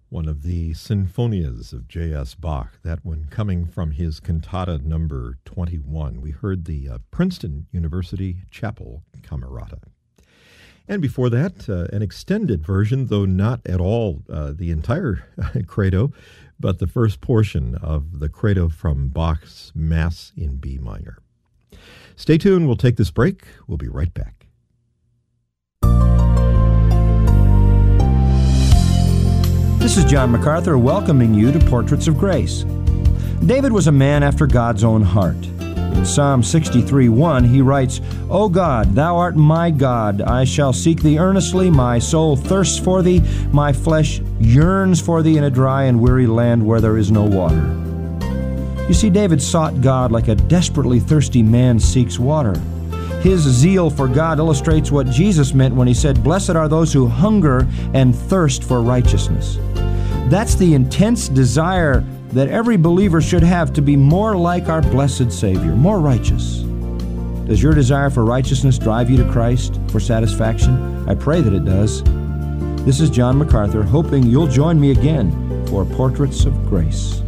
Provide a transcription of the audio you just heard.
One of the sinfonias of J.S. Bach, that one coming from his cantata number 21. We heard the Princeton University Chapel Camerata. And before that, an extended version, though not at all the entire credo, but the first portion of the credo from Bach's Mass in B minor. Stay tuned. We'll take this break. We'll be right back. This is John MacArthur welcoming you to Portraits of Grace. David was a man after God's own heart. In Psalm 63:1, he writes, O God, thou art my God. I shall seek thee earnestly. My soul thirsts for thee. My flesh yearns for thee in a dry and weary land where there is no water. You see, David sought God like a desperately thirsty man seeks water. His zeal for God illustrates what Jesus meant when he said, Blessed are those who hunger and thirst for righteousness. That's the intense desire that every believer should have to be more like our blessed Savior, more righteous. Does your desire for righteousness drive you to Christ for satisfaction? I pray that it does. This is John MacArthur, hoping you'll join me again for Portraits of Grace.